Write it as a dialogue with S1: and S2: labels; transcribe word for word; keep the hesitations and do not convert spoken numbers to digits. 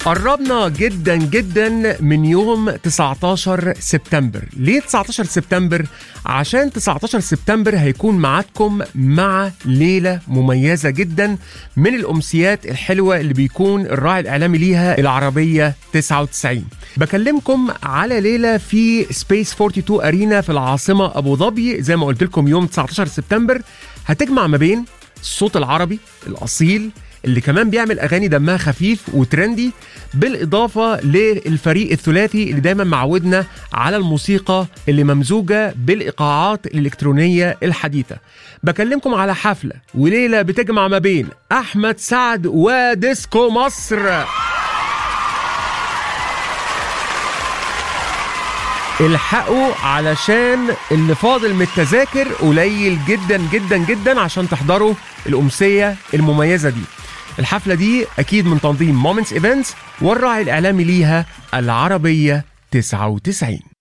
S1: قربنا جدا جدا من يوم تسعتاشر سبتمبر. ليه تسعتاشر سبتمبر؟ عشان تسعتاشر سبتمبر هيكون معاكم مع ليلة مميزة جدا من الأمسيات الحلوة اللي بيكون الراعي الإعلامي ليها العربية تسعة وتسعين. بكلمكم على ليلة في سبيس اتنين وأربعين أرينا في العاصمة أبو ظبي، زي ما قلت لكم يوم تسعتاشر سبتمبر. هتجمع ما بين الصوت العربي الأصيل اللي كمان بيعمل أغاني دمها خفيف وترندي، بالإضافة للفريق الثلاثي اللي دايما معودنا على الموسيقى اللي ممزوجة بالإيقاعات الإلكترونية الحديثة. بكلمكم على حفلة وليلة بتجمع ما بين أحمد سعد وديسكو مصر. الحقوا علشان اللي فاضل من التذاكر قليل جدا جدا جدا عشان تحضروا الأمسية المميزة دي. الحفلة دي أكيد من تنظيم مومنتس إيفنتس، والراعي الإعلامي ليها العربية تسعة وتسعين.